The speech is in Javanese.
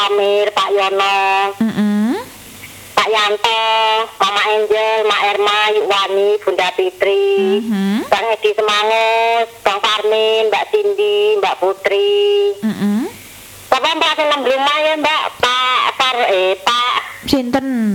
Amir, Pak Yono, Pak Yanto, Mama Angel, Mak Erma, Yukwani, Bunda Fitri, Bang Edi Semangus, Bang Parmin, Mbak Cindy, Mbak Putri. Bapak 65 ya Mbak, Pak Sinten